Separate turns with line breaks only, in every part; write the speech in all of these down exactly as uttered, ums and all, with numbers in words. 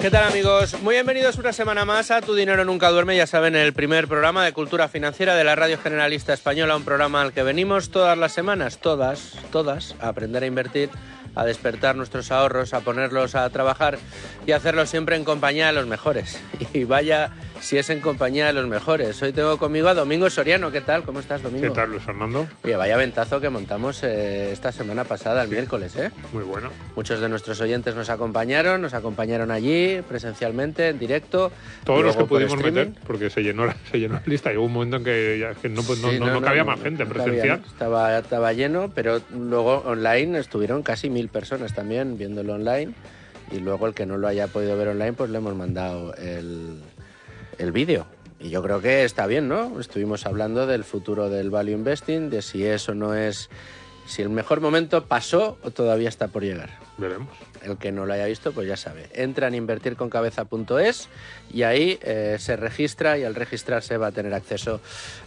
¿Qué tal, amigos? Muy bienvenidos una semana más a Tu Dinero Nunca Duerme, ya saben, el primer programa de cultura financiera de la Radio Generalista Española, un programa al que venimos todas las semanas, todas, todas, a aprender a invertir, a despertar nuestros ahorros, a ponerlos a trabajar y a hacerlo siempre en compañía de los mejores. Y vaya si es en compañía de los mejores. Hoy tengo conmigo a Domingo Soriano. ¿Qué tal? ¿Cómo estás, Domingo?
¿Qué tal, Luis Fernando?
Oye, vaya ventazo que montamos eh, esta semana pasada, el sí. miércoles, ¿eh?
Muy bueno.
Muchos de nuestros oyentes nos acompañaron, nos acompañaron allí, presencialmente, en directo.
Todos los que pudimos meter, porque se llenó, la, se llenó la lista. Llegó un momento en que, ya, que no, pues, no, sí, no, no, no cabía no, más no, gente no presencial.
Cabía, estaba, estaba lleno, pero luego online estuvieron casi mil personas también viéndolo online. Y luego el que no lo haya podido ver online, pues le hemos mandado el, el vídeo. Y yo creo que está bien, ¿no? Estuvimos hablando del futuro del value investing, de si eso no es... Si el mejor momento pasó o todavía está por llegar.
Veremos.
El que no lo haya visto, pues ya sabe. Entra en invertir con cabeza punto es y ahí eh, se registra, y al registrarse va a tener acceso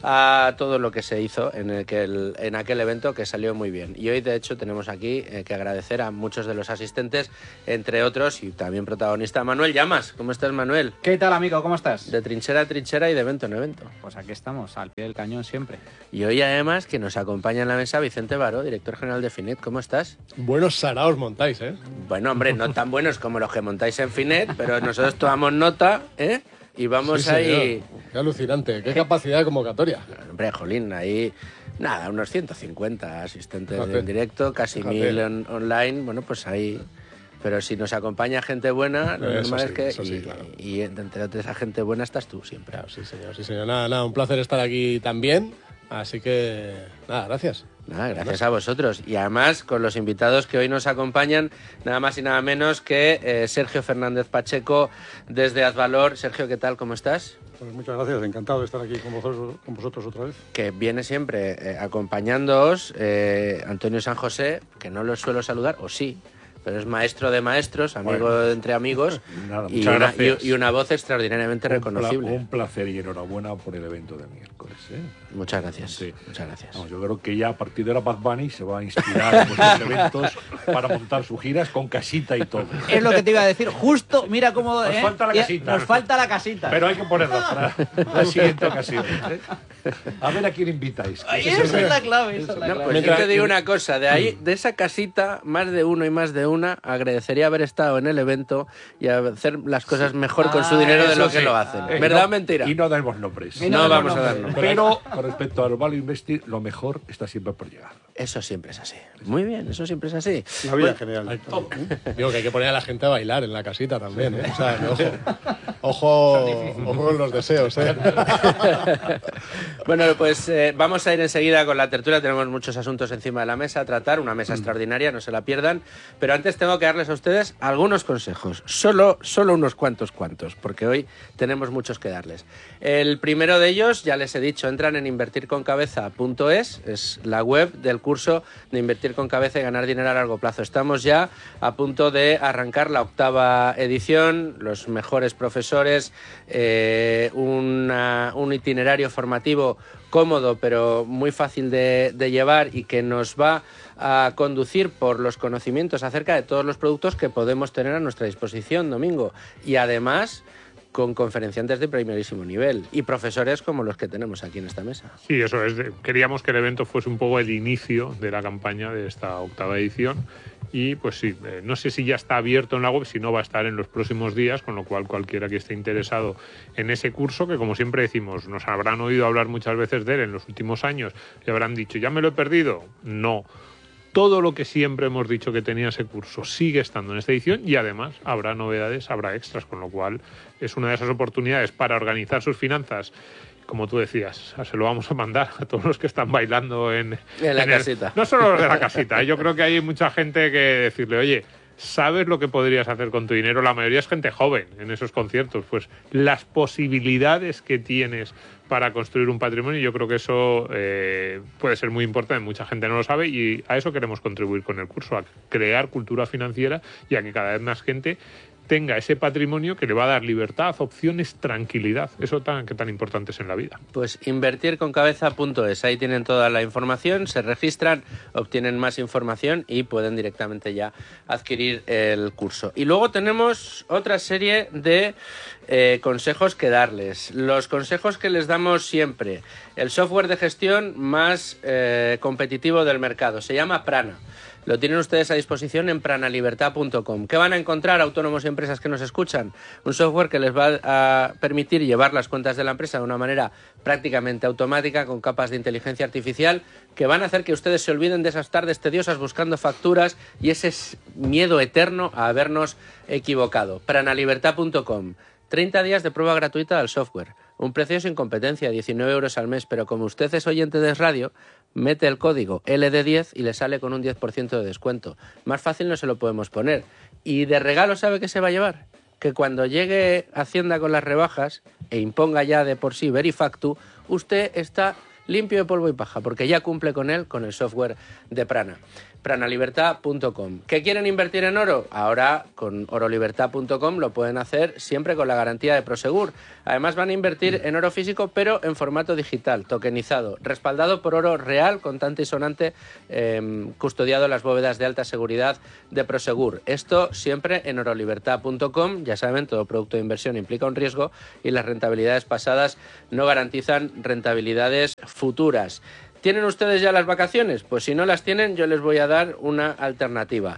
a todo lo que se hizo en, el que el, en aquel evento, que salió muy bien. Y hoy, de hecho, tenemos aquí eh, que agradecer a muchos de los asistentes, entre otros, y también protagonista, Manuel Llamas. ¿Cómo estás, Manuel?
¿Qué tal, amigo? ¿Cómo estás?
De trinchera a trinchera y de evento en evento.
Pues aquí estamos, al pie del cañón siempre.
Y hoy, además, que nos acompaña en la mesa Vicente Baró, director general de Finet. ¿Cómo estás?
Buenos saraos montáis, ¿eh?
Bueno, hombre, no tan buenos como los que montáis en Finet, pero nosotros tomamos nota, ¿eh? Y vamos sí, ahí...
Qué alucinante, qué capacidad de convocatoria.
Hombre, jolín, ahí... Nada, unos ciento cincuenta asistentes Fíjate. en directo, casi Fíjate. mil on online, bueno, pues ahí... Pero si nos acompaña gente buena, lo normal sí, es que...
Sí,
y,
claro.
y entre de esa gente buena estás tú siempre.
Claro, sí, señor, sí, señor. Nada, nada, un placer estar aquí también, así que... Nada, gracias.
Nada, gracias a vosotros. Y además con los invitados que hoy nos acompañan, nada más y nada menos que eh, Sergio Fernández Pacheco desde Azvalor. Sergio, ¿qué tal? ¿Cómo estás?
Pues muchas gracias, encantado de estar aquí con vosotros, con vosotros otra vez.
Que viene siempre eh, acompañándoos eh, Antonio San José, que no lo suelo saludar, o sí, pero es maestro de maestros, amigo bueno. entre amigos.
Nada,
y, una, y, y una voz extraordinariamente
un
reconocible.
Pla, un placer y enhorabuena por el evento de miércoles. ¿eh?
Muchas gracias.
Sí.
Muchas gracias.
No, yo creo que ya a partir de ahora Bad Bunny se va a inspirar en vuestros eventos para montar sus giras con casita y todo.
Es lo que te iba a decir. Justo, mira cómo...
Nos
¿eh?
falta la casita.
Nos falta la casita.
Pero hay que ponerla para la siguiente ocasión. ¿eh? A ver a quién invitáis.
Ay, esa es la clave. Esa es la
no,
clave.
Pues yo te digo una cosa. De ahí, de esa casita, más de uno y más de una, agradecer haber estado en el evento y hacer las cosas mejor con su dinero ah, de lo que sí. lo hacen.
Eh,
¿Verdad
no,
o mentira?
Y no damos nombres.
No, no vamos a dar nombres.
Pero con respecto al value investing, lo mejor está siempre por llegar.
Eso siempre es así. Muy bien, eso siempre es así.
La vida bueno, general.
Hay, digo que hay que poner a la gente a bailar en la casita también, ¿eh? O sea, que ojo, ojo, ojo con los deseos, ¿eh?
Bueno, pues eh, vamos a ir enseguida con la tertulia. Tenemos muchos asuntos encima de la mesa a tratar, una mesa extraordinaria, no se la pierdan. Pero antes tengo que darles a ustedes algunos consejos, solo, solo unos cuantos cuantos, porque hoy tenemos muchos que darles. El primero de ellos, ya les he dicho, entran en invertir con cabeza punto es, es la web del curso de Invertir con Cabeza y Ganar Dinero a Largo Plazo. Estamos ya a punto de arrancar la octava edición, los mejores profesores, eh, una, un itinerario formativo cómodo pero muy fácil de, de llevar y que nos va a conducir por los conocimientos acerca de todos los productos que podemos tener a nuestra disposición, Domingo. Y además con conferenciantes de primerísimo nivel y profesores como los que tenemos aquí en esta mesa.
Sí, eso es. Queríamos que el evento fuese un poco el inicio de la campaña de esta octava edición. Y pues sí, eh, no sé si ya está abierto en la web, si no va a estar en los próximos días, con lo cual cualquiera que esté interesado en ese curso, que como siempre decimos, nos habrán oído hablar muchas veces de él en los últimos años y habrán dicho, ¿ya me lo he perdido? No. Todo lo que siempre hemos dicho que tenía ese curso sigue estando en esta edición y además habrá novedades, habrá extras, con lo cual es una de esas oportunidades para organizar sus finanzas. Como tú decías, se lo vamos a mandar a todos los que están bailando en,
en la
en
casita.
El, no solo los de la casita, ¿eh? Yo creo que hay mucha gente que decirle, oye, ¿sabes lo que podrías hacer con tu dinero? La mayoría es gente joven en esos conciertos. Pues las posibilidades que tienes para construir un patrimonio, yo creo que eso eh, puede ser muy importante. Mucha gente no lo sabe y a eso queremos contribuir con el curso, a crear cultura financiera y a que cada vez más gente tenga ese patrimonio que le va a dar libertad, opciones, tranquilidad. Eso tan, que tan importante es en la vida.
Pues invertir con cabeza punto es. Ahí tienen toda la información, se registran, obtienen más información y pueden directamente ya adquirir el curso. Y luego tenemos otra serie de eh, consejos que darles. Los consejos que les damos siempre. El software de gestión más eh, competitivo del mercado. Se llama Prana. Lo tienen ustedes a disposición en pranalibertad punto com. ¿Qué van a encontrar, autónomos y empresas que nos escuchan? Un software que les va a permitir llevar las cuentas de la empresa de una manera prácticamente automática, con capas de inteligencia artificial, que van a hacer que ustedes se olviden de esas tardes tediosas buscando facturas y ese miedo eterno a habernos equivocado. pranalibertad punto com. treinta días de prueba gratuita del software. Un precio sin competencia, diecinueve euros al mes, pero como usted es oyente de Radio, mete el código L D diez y le sale con un diez por ciento de descuento. Más fácil no se lo podemos poner. Y de regalo, ¿sabe qué se va a llevar? Que cuando llegue Hacienda con las rebajas e imponga ya de por sí Verifactu, usted está limpio de polvo y paja, porque ya cumple con él, con el software de Prana. pranalibertad punto com. ¿Qué quieren invertir en oro? Ahora con orolibertad punto com lo pueden hacer siempre con la garantía de Prosegur. Además van a invertir en oro físico, pero en formato digital, tokenizado, respaldado por oro real, contante y sonante, eh, custodiado en las bóvedas de alta seguridad de Prosegur. Esto siempre en orolibertad punto com. Ya saben, todo producto de inversión implica un riesgo y las rentabilidades pasadas no garantizan rentabilidades futuras. ¿Tienen ustedes ya las vacaciones? Pues si no las tienen, yo les voy a dar una alternativa.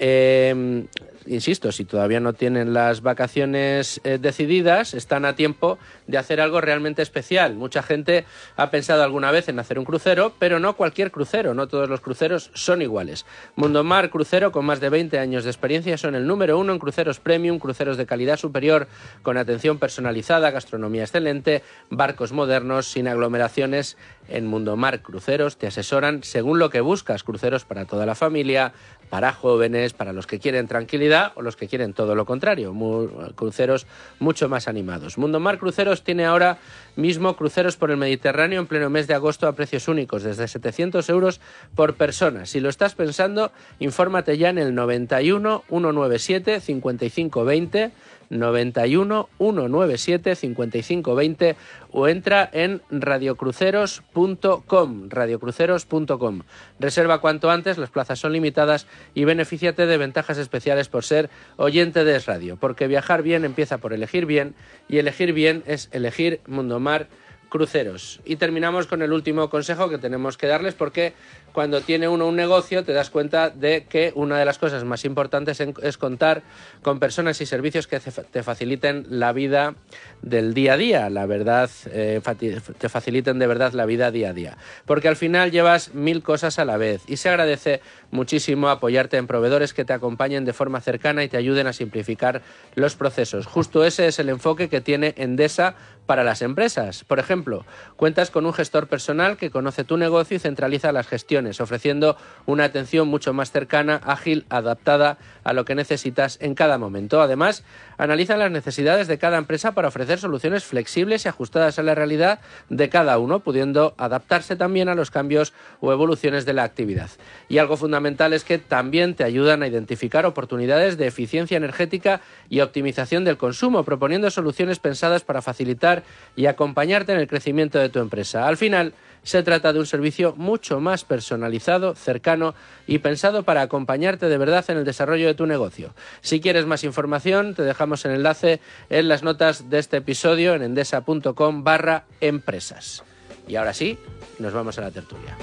Eh, insisto, si todavía no tienen las vacaciones eh, decididas, están a tiempo de hacer algo realmente especial. Mucha gente ha pensado alguna vez en hacer un crucero, pero no cualquier crucero, no todos los cruceros son iguales. Mundomar Crucero, con más de veinte años de experiencia, son el número uno en cruceros premium, cruceros de calidad superior, con atención personalizada, gastronomía excelente, barcos modernos, sin aglomeraciones. En Mundomar Cruceros te asesoran según lo que buscas, cruceros para toda la familia, para jóvenes, para los que quieren tranquilidad o los que quieren todo lo contrario, muy, cruceros mucho más animados. Mundomar Cruceros tiene ahora mismo cruceros por el Mediterráneo en pleno mes de agosto a precios únicos, desde setecientos euros por persona. Si lo estás pensando, infórmate ya en el noventa y uno, ciento noventa y siete, cincuenta y cinco veinte, noventa y uno, ciento noventa y siete, cincuenta y cinco veinte o entra en radiocruceros punto com, radiocruceros punto com. Reserva cuanto antes, las plazas son limitadas y benefíciate de ventajas especiales por ser oyente de Es Radio, porque viajar bien empieza por elegir bien y elegir bien es elegir Mundomar Cruceros. Y terminamos con el último consejo que tenemos que darles, porque cuando tiene uno un negocio te das cuenta de que una de las cosas más importantes es contar con personas y servicios que te faciliten la vida del día a día, la verdad, eh, te faciliten de verdad la vida día a día. Porque al final llevas mil cosas a la vez y se agradece muchísimo apoyarte en proveedores que te acompañen de forma cercana y te ayuden a simplificar los procesos. Justo ese es el enfoque que tiene Endesa para las empresas. Por ejemplo, cuentas con un gestor personal que conoce tu negocio y centraliza las gestiones, ofreciendo una atención mucho más cercana, ágil, adaptada a lo que necesitas en cada momento. Además, analiza las necesidades de cada empresa para ofrecer soluciones flexibles y ajustadas a la realidad de cada uno, pudiendo adaptarse también a los cambios o evoluciones de la actividad. Y algo fundamental es que también te ayudan a identificar oportunidades de eficiencia energética y optimización del consumo, proponiendo soluciones pensadas para facilitar y acompañarte en el crecimiento de tu empresa. Al final, se trata de un servicio mucho más personalizado, cercano y pensado para acompañarte de verdad en el desarrollo de tu negocio. Si quieres más información, te dejamos el enlace en las notas de este episodio en endesa punto com barra empresas. Y ahora sí, nos vamos a la tertulia.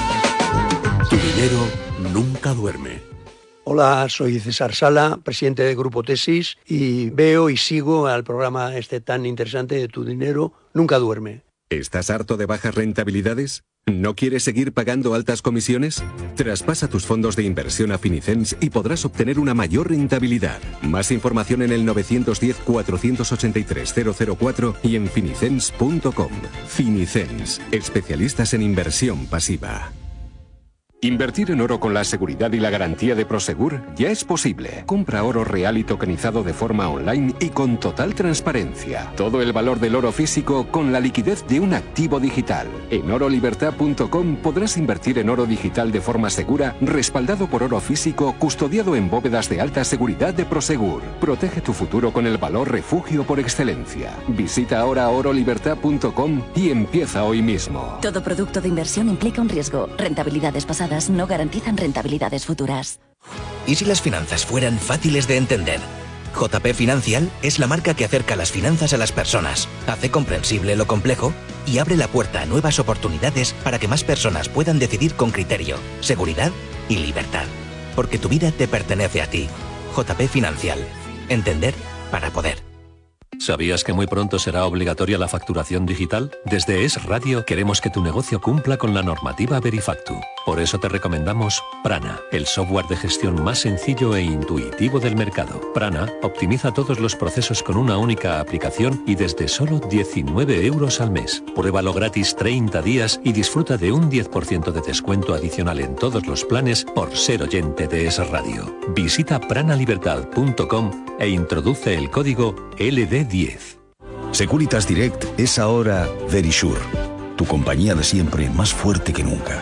Tu dinero nunca duerme.
Hola, soy César Sala, presidente del Grupo Tesis, y veo y sigo al programa este tan interesante de Tu dinero nunca duerme.
¿Estás harto de bajas rentabilidades? ¿No quieres seguir pagando altas comisiones? Traspasa tus fondos de inversión a Finicens y podrás obtener una mayor rentabilidad. Más información en el nueve uno cero, cuatro ocho tres, cero cero cuatro y en finicens punto com. Finicens, especialistas en inversión pasiva. Invertir en oro con la seguridad y la garantía de Prosegur ya es posible. Compra oro real y tokenizado de forma online y con total transparencia. Todo el valor del oro físico con la liquidez de un activo digital. En oro libertad punto com podrás invertir en oro digital de forma segura, respaldado por oro físico, custodiado en bóvedas de alta seguridad de Prosegur. Protege tu futuro con el valor refugio por excelencia. Visita ahora oro libertad punto com y empieza hoy mismo.
Todo producto de inversión implica un riesgo. Rentabilidades pasadas no garantizan rentabilidades futuras.
¿Y si las finanzas fueran fáciles de entender? J P Financial es la marca que acerca las finanzas a las personas, hace comprensible lo complejo y abre la puerta a nuevas oportunidades para que más personas puedan decidir con criterio, seguridad y libertad. Porque tu vida te pertenece a ti. J P Financial. Entender para poder.
¿Sabías que muy pronto será obligatoria la facturación digital? Desde Es Radio queremos que tu negocio cumpla con la normativa Verifactu. Por eso te recomendamos Prana, el software de gestión más sencillo e intuitivo del mercado. Prana optimiza todos los procesos con una única aplicación y desde solo diecinueve euros al mes. Pruébalo gratis treinta días y disfruta de un diez por ciento de descuento adicional en todos los planes por ser oyente de Es Radio. Visita prana libertad punto com e introduce el código L D diez.
Securitas Direct es ahora Verisure, tu compañía de siempre más fuerte que nunca.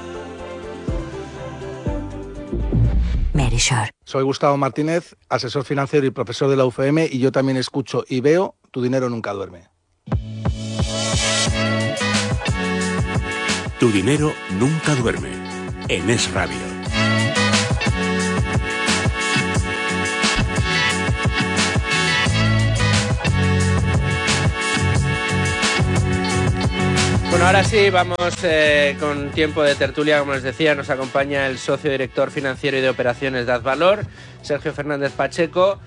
Verisure. Soy Gustavo Martínez, asesor financiero y profesor de la U F M, y yo también escucho y veo Tu dinero nunca duerme.
Tu dinero nunca duerme, en Es Radio.
Bueno, ahora sí, vamos eh, con tiempo de tertulia. Como les decía, nos acompaña el socio director financiero y de operaciones de Advalor, Sergio Fernández Pacheco.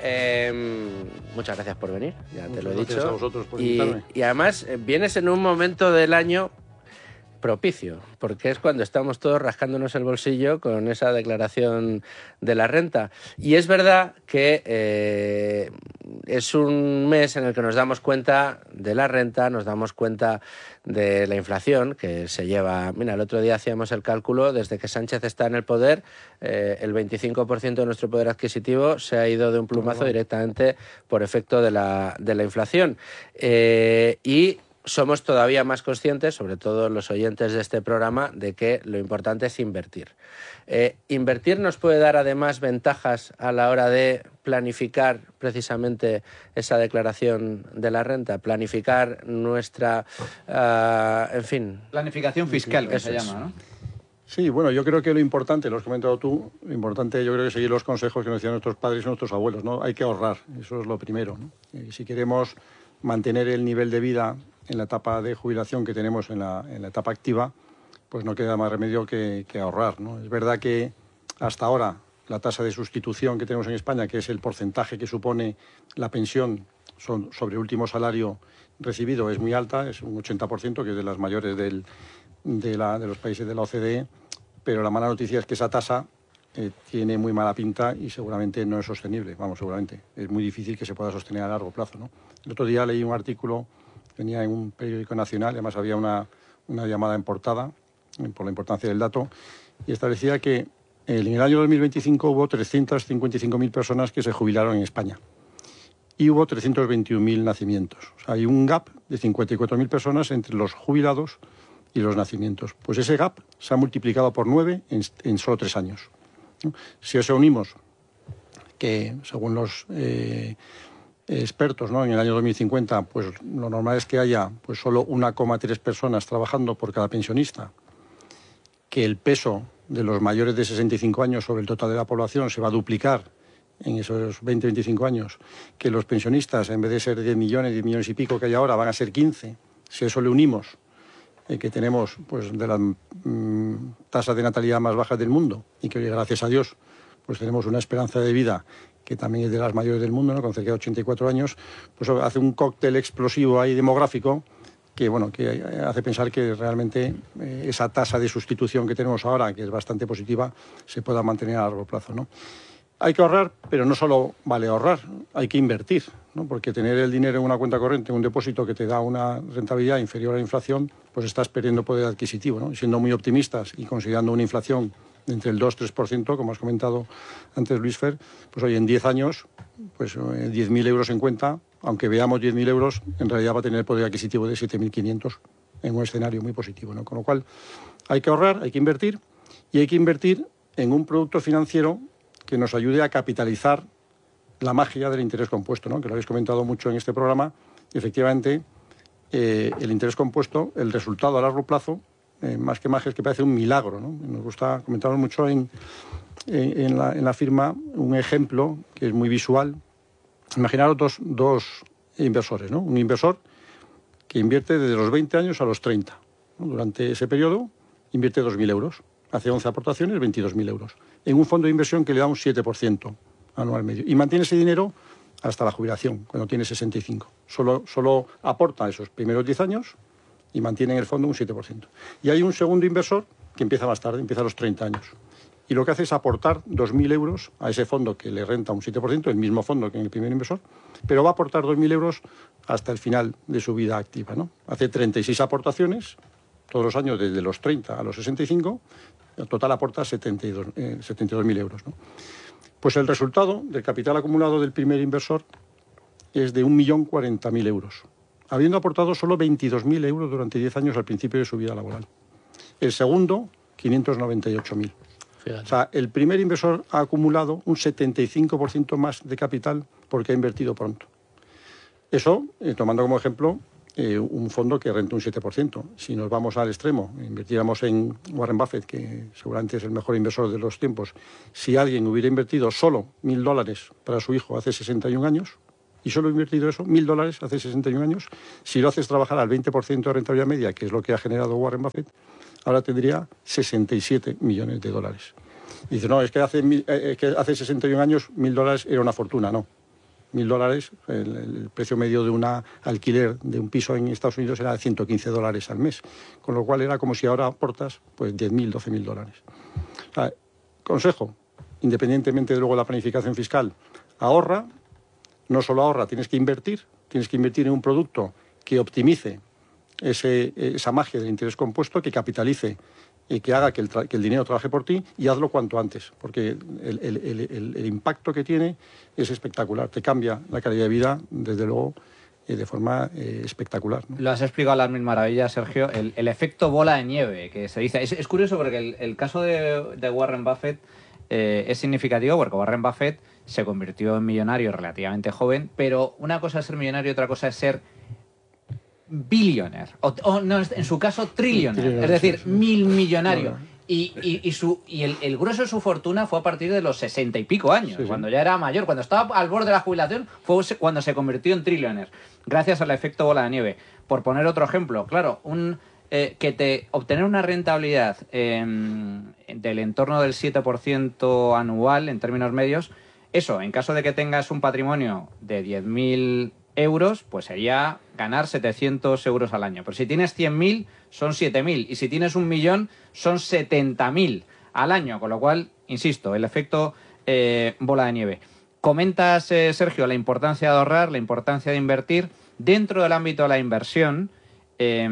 Eh, muchas gracias por venir, ya
muchas
te lo he
gracias
dicho.
A vosotros por
y,
invitarme.
y además eh, vienes en un momento del año propicio, porque es cuando estamos todos rascándonos el bolsillo con esa declaración de la renta. Y es verdad que eh, es un mes en el que nos damos cuenta de la renta, nos damos cuenta de la inflación que se lleva. Mira, el otro día hacíamos el cálculo, desde que Sánchez está en el poder, eh, el veinticinco por ciento de nuestro poder adquisitivo se ha ido de un plumazo directamente por efecto de la, de la inflación. Eh, y somos todavía más conscientes, sobre todo los oyentes de este programa, de que lo importante es invertir. Eh, invertir nos puede dar además ventajas a la hora de planificar precisamente esa declaración de la renta, planificar nuestra, uh, en fin...
Planificación fiscal, que se
es.
llama, ¿no?
Sí, bueno, yo creo que lo importante, lo has comentado tú, lo importante yo creo que es seguir los consejos que nos decían nuestros padres y nuestros abuelos, ¿no? Hay que ahorrar, eso es lo primero, ¿no? Y si queremos mantener el nivel de vida en la etapa de jubilación que tenemos en la, en la etapa activa, pues no queda más remedio que, que ahorrar, ¿no? Es verdad que hasta ahora la tasa de sustitución que tenemos en España, que es el porcentaje que supone la pensión sobre el último salario recibido, es muy alta, es un ochenta por ciento, que es de las mayores del, de, la, de los países de la O C D E, pero la mala noticia es que esa tasa eh, tiene muy mala pinta y seguramente no es sostenible, vamos, seguramente. Es muy difícil que se pueda sostener a largo plazo, ¿no? El otro día leí un artículo, venía en un periódico nacional, además había una, una llamada en portada, por la importancia del dato, y establecía que en el año dos mil veinticinco hubo trescientas cincuenta y cinco mil personas que se jubilaron en España y hubo trescientos veintiún mil nacimientos. O sea, hay un gap de cincuenta y cuatro mil personas entre los jubilados y los nacimientos. Pues ese gap se ha multiplicado por nueve en, en solo tres años, ¿no? Si a eso unimos que, según los eh, expertos, ¿no?, en el año dos mil cincuenta, pues lo normal es que haya pues solo uno coma tres personas trabajando por cada pensionista, que el peso de los mayores de sesenta y cinco años sobre el total de la población se va a duplicar en esos veinte a veinticinco años, que los pensionistas, en vez de ser diez millones, diez millones y pico que hay ahora, van a ser quince. Si a eso le unimos eh, que tenemos pues de las mmm, tasas de natalidad más bajas del mundo y que, gracias a Dios, pues tenemos una esperanza de vida que también es de las mayores del mundo, ¿no?, con cerca de ochenta y cuatro años, pues hace un cóctel explosivo ahí demográfico que, bueno, que hace pensar que realmente eh, esa tasa de sustitución que tenemos ahora, que es bastante positiva, se pueda mantener a largo plazo, ¿no? Hay que ahorrar, pero no solo vale ahorrar, hay que invertir, ¿no? Porque tener el dinero en una cuenta corriente, un depósito que te da una rentabilidad inferior a la inflación, pues estás perdiendo poder adquisitivo, ¿no? Siendo muy optimistas y considerando una inflación entre el dos y tres por ciento, como has comentado antes, Luis Fer, pues hoy en diez años, pues diez mil euros en cuenta, aunque veamos diez mil euros, en realidad va a tener el poder adquisitivo de siete mil quinientos en un escenario muy positivo, ¿no? Con lo cual hay que ahorrar, hay que invertir y hay que invertir en un producto financiero que nos ayude a capitalizar la magia del interés compuesto, ¿no? Que lo habéis comentado mucho en este programa. Y efectivamente, eh, el interés compuesto, el resultado a largo plazo, eh, más que magia, es que parece un milagro, ¿no? Nos gusta comentar mucho en, en, en, la, en la firma un ejemplo que es muy visual. Imaginaros dos, dos inversores, ¿no? Un inversor que invierte desde los veinte años a los treinta, ¿no? Durante ese periodo invierte dos mil euros, hace once aportaciones, veintidós mil euros, en un fondo de inversión que le da un siete por ciento anual medio. Y mantiene ese dinero hasta la jubilación, cuando tiene sesenta y cinco. Solo, solo aporta esos primeros diez años y mantiene en el fondo un siete por ciento. Y hay un segundo inversor que empieza más tarde, empieza a los treinta años. Y lo que hace es aportar dos mil euros a ese fondo que le renta un siete por ciento, el mismo fondo que en el primer inversor, pero va a aportar dos mil euros hasta el final de su vida activa, ¿no? Hace treinta y seis aportaciones todos los años desde los treinta a los sesenta y cinco, en total aporta setenta y dos mil euros, ¿no? Pues el resultado del capital acumulado del primer inversor es de un millón cuarenta mil euros, habiendo aportado solo veintidós mil euros durante diez años al principio de su vida laboral. El segundo, quinientos noventa y ocho mil. O sea, el primer inversor ha acumulado un setenta y cinco por ciento más de capital porque ha invertido pronto. Eso, eh, tomando como ejemplo eh, un fondo que renta un siete por ciento. Si nos vamos al extremo, invirtiéramos en Warren Buffett, que seguramente es el mejor inversor de los tiempos, si alguien hubiera invertido solo mil dólares para su hijo hace sesenta y un años, y solo ha invertido eso, mil dólares hace sesenta y un años, si lo haces trabajar al veinte por ciento de rentabilidad media, que es lo que ha generado Warren Buffett, ahora tendría sesenta y siete millones de dólares. Y dice, no, es que hace, eh, que hace sesenta y un años mil dólares era una fortuna. No, mil dólares, el, el precio medio de un alquiler de un piso en Estados Unidos era de ciento quince dólares al mes, con lo cual era como si ahora aportas pues diez mil, doce mil dólares. O sea, consejo, independientemente de luego la planificación fiscal, ahorra, no solo ahorra, tienes que invertir, tienes que invertir en un producto que optimice ese, esa magia del interés compuesto, que capitalice y que haga que el, que el dinero trabaje por ti, y hazlo cuanto antes, porque el, el, el, el, el impacto que tiene es espectacular, te cambia la calidad de vida, desde luego, eh, de forma eh, espectacular, ¿no?
Lo has explicado a las mil maravillas, Sergio, el, el efecto bola de nieve que se dice. Es, es curioso porque el, el caso de, de Warren Buffett eh, es significativo, porque Warren Buffett se convirtió en millonario relativamente joven, pero una cosa es ser millonario y otra cosa es ser billionaire, o, o no, en su caso trillionaire, es decir, sí, sí. mil millonario. Bueno. Y, y, y, su, y el, el grueso de su fortuna fue a partir de los sesenta y pico años, sí, sí. cuando ya era mayor, cuando estaba al borde de la jubilación, fue cuando se convirtió en trillionaire, gracias al efecto bola de nieve. Por poner otro ejemplo, claro, un eh, que te obtener una rentabilidad eh, del entorno del siete por ciento anual en términos medios, eso, en caso de que tengas un patrimonio de diez mil euros, pues sería ganar setecientos euros al año. Pero si tienes cien mil, son siete mil. Y si tienes un millón, son setenta mil al año. Con lo cual, insisto, el efecto eh, bola de nieve. Comentas, eh, Sergio, la importancia de ahorrar, la importancia de invertir. Dentro del ámbito de la inversión, eh,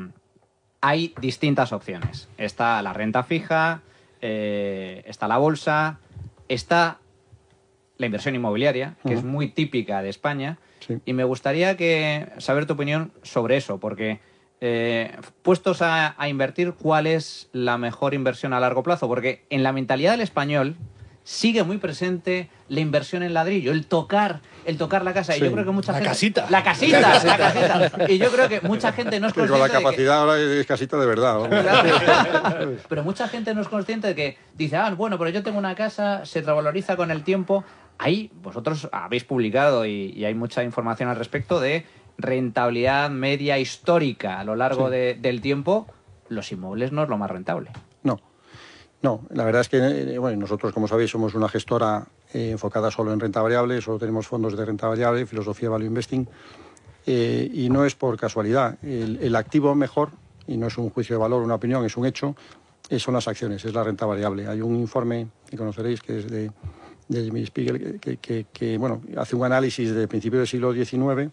hay distintas opciones. Está la renta fija, eh, está la bolsa, está la inversión inmobiliaria, que uh-huh. es muy típica de España. Sí. Y me gustaría que saber tu opinión sobre eso, porque eh, puestos a, a invertir, ¿cuál es la mejor inversión a largo plazo? Porque en la mentalidad del español sigue muy presente la inversión en ladrillo, el tocar, el tocar la casa. Sí. Y yo creo que mucha
la
gente...
Casita.
La casita. La casita. La casita. Y yo creo que mucha gente no es consciente.
Con la capacidad
de
que... ahora es casita de verdad, ¿no?
Claro. Pero mucha gente no es consciente de que dice, ah, bueno, pero yo tengo una casa, se revaloriza con el tiempo. Ahí vosotros habéis publicado y, y hay mucha información al respecto de rentabilidad media histórica a lo largo sí. de, del tiempo. Los inmuebles no es lo más rentable.
No, no. La verdad es que bueno, nosotros, como sabéis, somos una gestora eh, enfocada solo en renta variable, solo tenemos fondos de renta variable, filosofía value investing, eh, y no es por casualidad. El, el activo mejor, y no es un juicio de valor, una opinión, es un hecho, son las acciones, es la renta variable. Hay un informe que conoceréis que es de de Jimmy Spiegel, que, que, que bueno, hace un análisis de principios del siglo diecinueve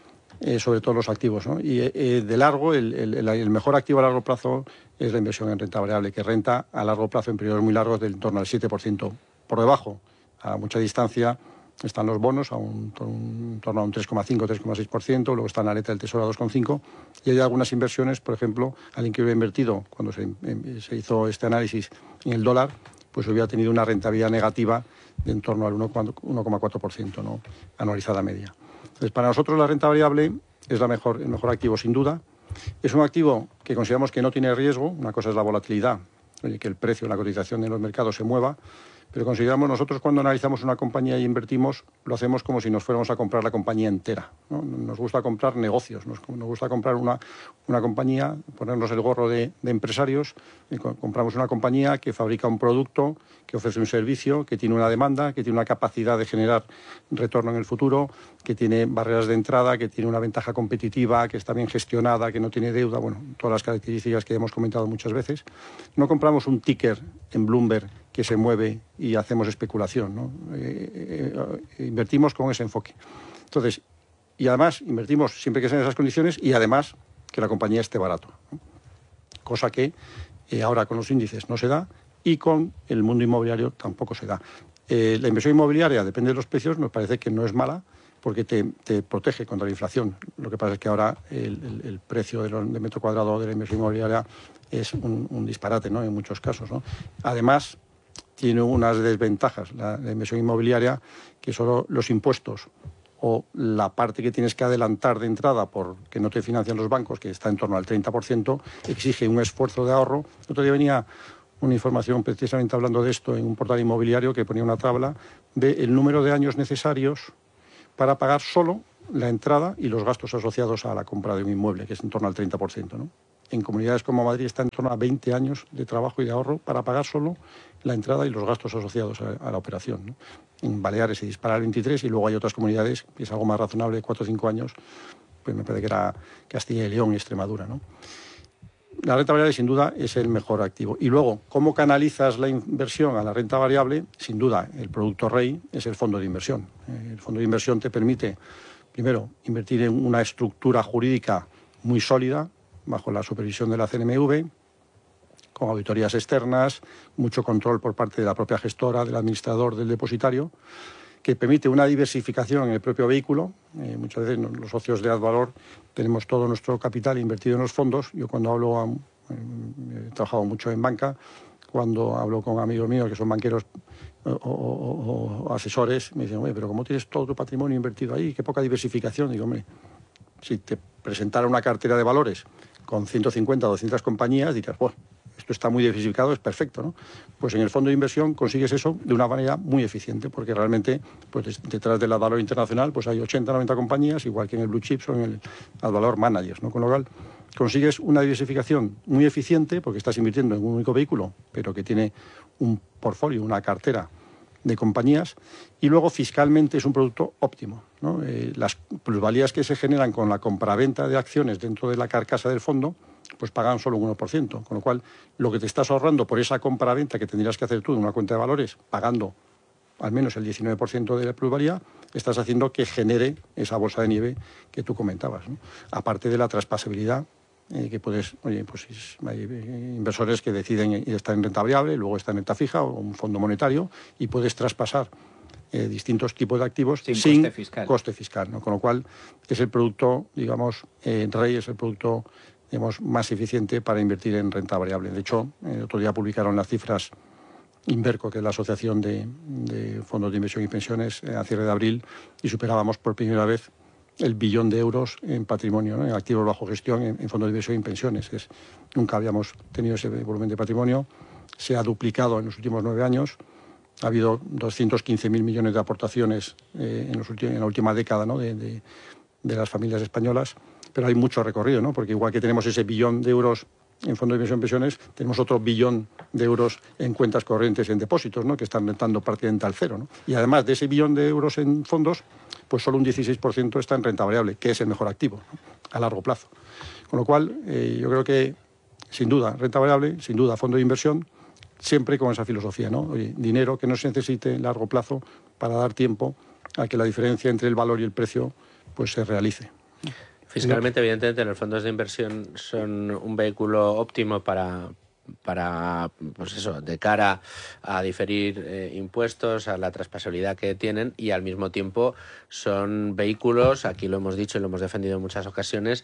eh, sobre todos los activos, ¿no? Y eh, de largo, el, el, el mejor activo a largo plazo es la inversión en renta variable, que renta a largo plazo en periodos muy largos del en torno al siete por ciento. Por debajo, a mucha distancia, están los bonos a un, un torno a un tres coma cinco, tres coma seis por ciento, luego está la aleta del Tesoro a dos coma cinco por ciento, y hay algunas inversiones, por ejemplo, alguien que hubiera invertido, cuando se, se hizo este análisis en el dólar, pues hubiera tenido una rentabilidad negativa de en torno al uno coma cuatro por ciento, ¿no?, anualizada media. Entonces, para nosotros la renta variable es la mejor, el mejor activo sin duda. Es un activo que consideramos que no tiene riesgo. Una cosa es la volatilidad, que el precio, la cotización de los mercados se mueva, pero consideramos nosotros, cuando analizamos una compañía y invertimos, lo hacemos como si nos fuéramos a comprar la compañía entera, ¿no? Nos gusta comprar negocios, nos, nos gusta comprar una, una compañía, ponernos el gorro de, de empresarios, y co compramos una compañía que fabrica un producto, que ofrece un servicio, que tiene una demanda, que tiene una capacidad de generar retorno en el futuro, que tiene barreras de entrada, que tiene una ventaja competitiva, que está bien gestionada, que no tiene deuda, bueno, todas las características que hemos comentado muchas veces. No compramos un ticker en Bloomberg que se mueve y hacemos especulación, ¿no? Eh, eh, invertimos con ese enfoque. Entonces, y además invertimos siempre que sean esas condiciones, y además que la compañía esté barato, ¿no? Cosa que eh, ahora con los índices no se da, y con el mundo inmobiliario tampoco se da. Eh, la inversión inmobiliaria, depende de los precios, nos parece que no es mala, porque te, te protege contra la inflación. Lo que pasa es que ahora el, el, el precio de, los, de metro cuadrado de la inversión inmobiliaria es un, un disparate, ¿no?, en muchos casos, ¿no? Además, tiene unas desventajas la, la inversión inmobiliaria, que solo los impuestos o la parte que tienes que adelantar de entrada porque no te financian los bancos, que está en torno al treinta por ciento, exige un esfuerzo de ahorro. El otro día venía una información precisamente hablando de esto en un portal inmobiliario que ponía una tabla del número de años necesarios para pagar solo la entrada y los gastos asociados a la compra de un inmueble, que es en torno al treinta por ciento, ¿no? En comunidades como Madrid está en torno a veinte años de trabajo y de ahorro para pagar solo la entrada y los gastos asociados a, a la operación, ¿no? En Baleares se dispara al veintitrés, y luego hay otras comunidades que es algo más razonable, cuatro o cinco años, pues me parece que era Castilla y León y Extremadura, ¿no? La renta variable sin duda es el mejor activo. Y luego, ¿cómo canalizas la inversión a la renta variable? Sin duda, el producto rey es el fondo de inversión. El fondo de inversión te permite, primero, invertir en una estructura jurídica muy sólida, bajo la supervisión de la C N M V, con auditorías externas, mucho control por parte de la propia gestora, del administrador, del depositario, que permite una diversificación en el propio vehículo. Eh, muchas veces los socios de Advalor tenemos todo nuestro capital invertido en los fondos. Yo cuando hablo, a, eh, he trabajado mucho en banca, cuando hablo con amigos míos que son banqueros o, o, o asesores, me dicen, oye, pero ¿cómo tienes todo tu patrimonio invertido ahí? Qué poca diversificación. Digo, hombre, si te presentara una cartera de valores con ciento cincuenta o doscientas compañías, dirás, bueno, esto está muy diversificado, es perfecto, ¿no? Pues en el fondo de inversión consigues eso de una manera muy eficiente, porque realmente pues detrás del Advalor Internacional pues hay ochenta o noventa compañías, igual que en el Blue Chips o en el Advalor Managers, ¿no? Con lo cual consigues una diversificación muy eficiente, porque estás invirtiendo en un único vehículo, pero que tiene un portfolio, una cartera de compañías, y luego fiscalmente es un producto óptimo, ¿no? Eh, las plusvalías que se generan con la compraventa de acciones dentro de la carcasa del fondo pues pagan solo un uno por ciento, con lo cual lo que te estás ahorrando por esa compraventa que tendrías que hacer tú en una cuenta de valores, pagando al menos el diecinueve por ciento de la plusvalía, estás haciendo que genere esa bolsa de nieve que tú comentabas, ¿no? Aparte de la traspasabilidad, eh, que puedes, oye, pues hay inversores que deciden estar en renta variable, luego estar en renta fija o un fondo monetario, y puedes traspasar eh, distintos tipos de activos sin, sin coste fiscal, coste fiscal, ¿no? Con lo cual es el producto, digamos, eh, rey, es el producto, digamos, más eficiente para invertir en renta variable. De hecho, el otro día publicaron las cifras Inverco, que es la Asociación de, de Fondos de Inversión y Pensiones, a cierre de abril, y superábamos por primera vez el billón de euros en patrimonio, ¿no? En activos bajo gestión, en, en fondos de inversión y pensiones. Es, nunca habíamos tenido ese volumen de patrimonio. Se ha duplicado en los últimos nueve años. Ha habido doscientos quince mil millones de aportaciones eh, en, los últimos, en la última década, ¿no? de, de, de las familias españolas. Pero hay mucho recorrido, ¿no? Porque igual que tenemos ese billón de euros en fondos de inversión en pensiones, tenemos otro billón de euros en cuentas corrientes, en depósitos, ¿no? Que están rentando prácticamente al cero, ¿no? Y además de ese billón de euros en fondos, pues solo un dieciséis por ciento está en renta variable, que es el mejor activo, ¿no? A largo plazo. Con lo cual, eh, yo creo que, sin duda, renta variable, sin duda, fondo de inversión, siempre con esa filosofía, ¿no? Oye, dinero que no se necesite en largo plazo para dar tiempo a que la diferencia entre el valor y el precio pues se realice.
Fiscalmente, evidentemente, los fondos de inversión son un vehículo óptimo para, para pues eso, de cara a diferir eh, impuestos, a la traspasabilidad que tienen, y al mismo tiempo son vehículos, aquí lo hemos dicho y lo hemos defendido en muchas ocasiones,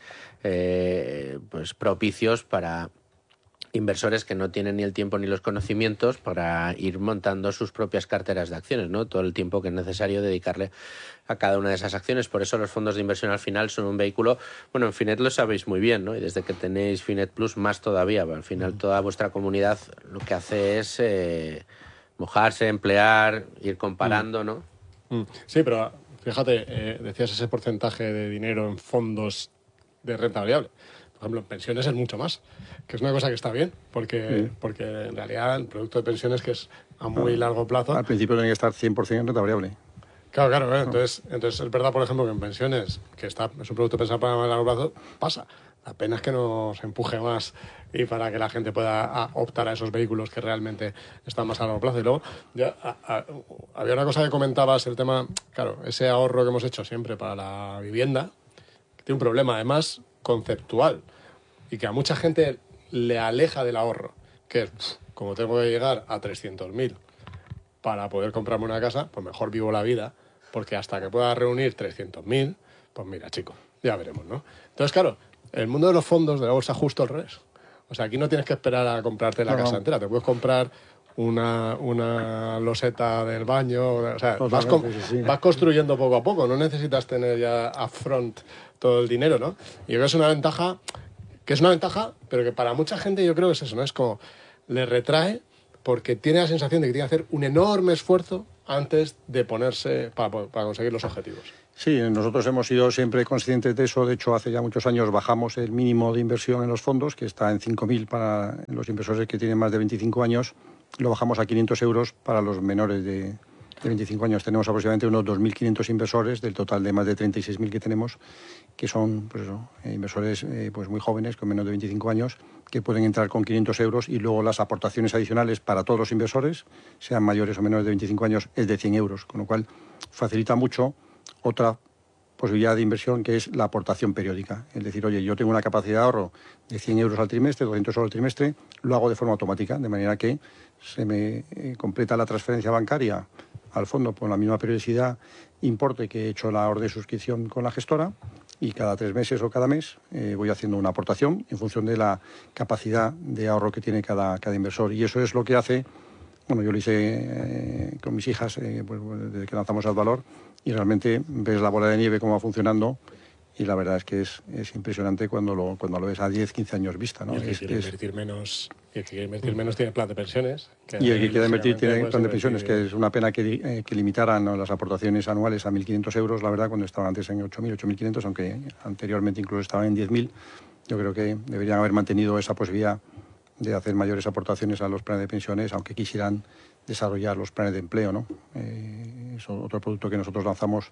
eh, pues propicios para inversores que no tienen ni el tiempo ni los conocimientos para ir montando sus propias carteras de acciones, ¿no? Todo el tiempo que es necesario dedicarle a cada una de esas acciones. Por eso los fondos de inversión al final son un vehículo, bueno, en Finet lo sabéis muy bien, ¿no? Y desde que tenéis Finet Plus más todavía, al final toda vuestra comunidad lo que hace es eh, mojarse, emplear, ir comparando, ¿no?
Sí, pero fíjate, eh, decías ese porcentaje de dinero en fondos de renta variable. Por ejemplo, en pensiones es mucho más, que es una cosa que está bien, porque, sí. porque en realidad el producto de pensiones, que es a muy claro. largo plazo...
Al principio tiene que estar cien por ciento en renta variable.
Claro, claro, claro. Entonces, entonces es verdad, por ejemplo, que en pensiones, que está, es un producto pensado para largo plazo, pasa. La pena es que nos empuje más y para que la gente pueda a, optar a esos vehículos que realmente están más a largo plazo. Y luego, ya, a, a, había una cosa que comentabas, el tema, claro, ese ahorro que hemos hecho siempre para la vivienda, que tiene un problema, además, conceptual, y que a mucha gente le aleja del ahorro, que es, como tengo que llegar a trescientos mil para poder comprarme una casa, pues mejor vivo la vida, porque hasta que pueda reunir trescientos mil, pues mira, chico, ya veremos, ¿no? Entonces, claro, el mundo de los fondos de la bolsa justo al revés. O sea, aquí no tienes que esperar a comprarte la no, casa no. entera, te puedes comprar una, una loseta del baño, o sea, vas, con, sí, sí. vas construyendo poco a poco, no necesitas tener ya upfront todo el dinero, ¿no? Y yo creo que es una ventaja, que es una ventaja, pero que para mucha gente yo creo que es eso, ¿no? Es como, le retrae porque tiene la sensación de que tiene que hacer un enorme esfuerzo antes de ponerse para, para conseguir los objetivos.
Sí, nosotros hemos sido siempre conscientes de eso. De hecho, hace ya muchos años bajamos el mínimo de inversión en los fondos, que está en cinco mil para los inversores que tienen más de veinticinco años. Lo bajamos a quinientos euros para los menores de, de veinticinco años. Tenemos aproximadamente unos dos mil quinientos inversores del total de más de treinta y seis mil que tenemos, que son pues eso, inversores eh, pues muy jóvenes, con menos de veinticinco años, que pueden entrar con quinientos euros, y luego las aportaciones adicionales para todos los inversores, sean mayores o menores de veinticinco años, es de cien euros, con lo cual facilita mucho otra posibilidad de inversión, que es la aportación periódica. Es decir, oye, yo tengo una capacidad de ahorro de cien euros al trimestre, doscientos euros al trimestre, lo hago de forma automática, de manera que se me eh, completa la transferencia bancaria al fondo por la misma periodicidad, importe que he hecho la orden de suscripción con la gestora, y cada tres meses o cada mes eh, voy haciendo una aportación en función de la capacidad de ahorro que tiene cada, cada inversor. Y eso es lo que hace, bueno, yo lo hice eh, con mis hijas eh, pues, desde que lanzamos Advalor, y realmente ves la bola de nieve cómo va funcionando, y la verdad es que es, es impresionante cuando lo, cuando lo ves a diez, quince años vista, ¿no?
Y el que
es,
quiere
es...
invertir menos, y el que quiere invertir menos tiene plan de pensiones. Que
y el que quiere invertir tiene plan de pensiones,
invertir...
que es una pena que, eh, que limitaran, ¿no?, las aportaciones anuales a mil quinientos euros, la verdad, cuando estaban antes en ocho mil, ocho mil quinientos, aunque anteriormente incluso estaban en diez mil. Yo creo que deberían haber mantenido esa posibilidad de hacer mayores aportaciones a los planes de pensiones, aunque quisieran desarrollar los planes de empleo, ¿no? Eh, es otro producto que nosotros lanzamos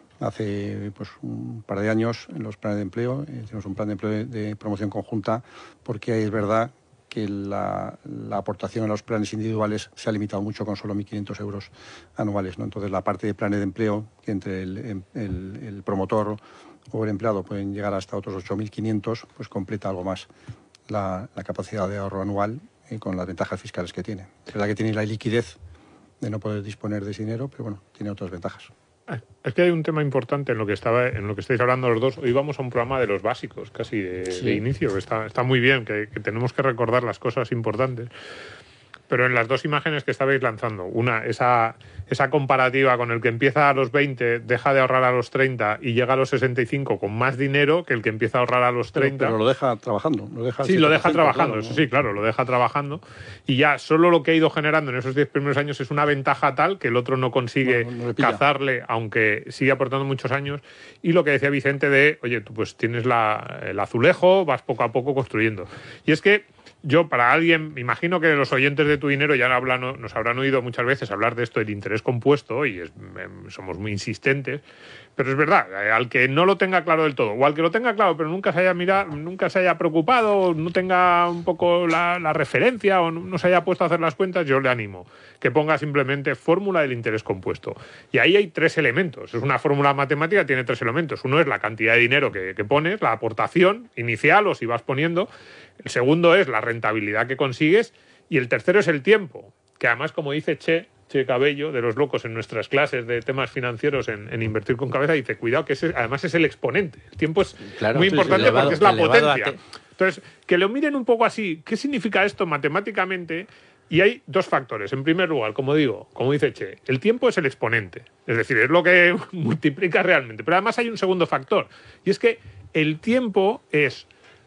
hace pues, un par de años en los planes de empleo. Eh, tenemos un plan de empleo de, de promoción conjunta, porque es verdad que la, la aportación a los planes individuales se ha limitado mucho con solo mil quinientos euros anuales, ¿no? Entonces, la parte de planes de empleo, que entre el, el, el promotor o el empleado pueden llegar hasta otros ocho mil quinientos, pues completa algo más la, la capacidad de ahorro anual, y con las ventajas fiscales que tiene. Es verdad que tiene la liquidez de no poder disponer de ese dinero, pero bueno, tiene otras ventajas.
Es que hay un tema importante en lo que estaba, en lo que estáis hablando los dos. Hoy vamos a un programa de los básicos, casi de, sí. de inicio, que está, está muy bien, que, que tenemos que recordar las cosas importantes. Pero en las dos imágenes que estabais lanzando, una, esa, esa comparativa con el que empieza a los veinte, deja de ahorrar a los treinta y llega a los sesenta y cinco con más dinero que el que empieza a ahorrar a los treinta.
Pero, pero lo deja trabajando. Lo deja
sí, lo deja trabajando, claro, eso sí, claro, lo deja trabajando. Y ya solo lo que ha ido generando en esos diez primeros años es una ventaja tal que el otro no consigue no, no cazarle, aunque sigue aportando muchos años. Y lo que decía Vicente de, oye, tú pues tienes la, el azulejo, vas poco a poco construyendo. Y es que yo, para alguien, me imagino que los oyentes de Tu Dinero ya hablan, nos habrán oído muchas veces hablar de esto del interés compuesto, y es, somos muy insistentes, Pero es verdad, eh, al que no lo tenga claro del todo, o al que lo tenga claro pero nunca se haya mirado, nunca se haya preocupado, o no tenga un poco la, la referencia, o no, no se haya puesto a hacer las cuentas, yo le animo que ponga simplemente fórmula del interés compuesto. Y ahí hay tres elementos. Es una fórmula matemática, tiene tres elementos. Uno es la cantidad de dinero que, que pones, la aportación inicial o si vas poniendo. El segundo es la rentabilidad que consigues. Y el tercero es el tiempo, que además, como dice Che, Che Cabello, de los locos en nuestras clases de temas financieros en, en Invertir con Cabeza, dice, cuidado, que ese, además es el exponente. El tiempo es
claro,
muy
sí,
importante
sí, elevado,
porque es la
elevado
potencia. Entonces, que lo miren un poco así. ¿Qué significa esto matemáticamente? Y hay dos factores. En primer lugar, como digo, como dice Che, el tiempo es el exponente. Es decir, es lo que multiplica realmente. Pero además hay un segundo factor. Y es que el tiempo es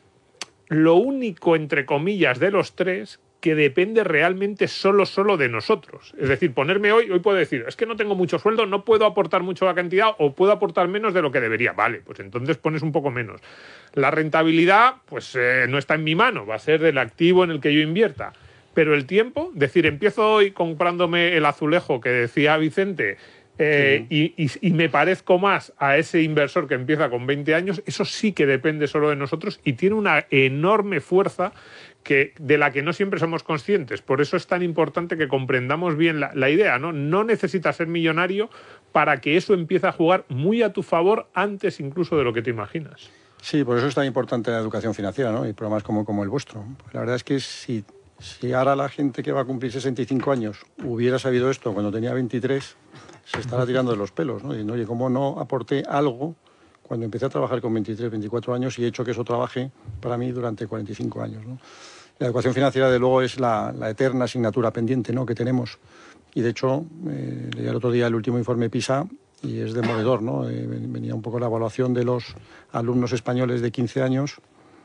lo único, entre comillas, de los tres que depende realmente solo, solo de nosotros. Es decir, ponerme hoy, hoy puedo decir, es que no tengo mucho sueldo, no puedo aportar mucho la cantidad o puedo aportar menos de lo que debería. Vale, pues entonces pones un poco menos. La rentabilidad, pues eh, no está en mi mano, va a ser del activo en el que yo invierta. Pero el tiempo, es decir, empiezo hoy comprándome el azulejo que decía Vicente, eh, sí. y, y, y me parezco más a ese inversor que empieza con veinte años, eso sí que depende solo de nosotros y tiene una enorme fuerza que, de la que no siempre somos conscientes. Por eso es tan importante que comprendamos bien la, la idea, ¿no? No necesitas ser millonario para que eso empiece a jugar muy a tu favor antes incluso de lo que te imaginas.
Sí, por eso es tan importante la educación financiera, ¿no? Y programas como, como el vuestro. La verdad es que si... Si ahora la gente que va a cumplir sesenta y cinco años hubiera sabido esto cuando tenía veintitrés, se estará tirando de los pelos, ¿no? Diciendo, oye, ¿cómo no aporté algo cuando empecé a trabajar con veintitrés, veinticuatro años y he hecho que eso trabaje para mí durante cuarenta y cinco años, ¿no? La educación financiera, de luego, es la, la eterna asignatura pendiente, ¿no?, que tenemos. Y, de hecho, eh, leí el otro día el último informe PISA y es demoledor, ¿no? Eh, venía un poco la evaluación de los alumnos españoles de quince años.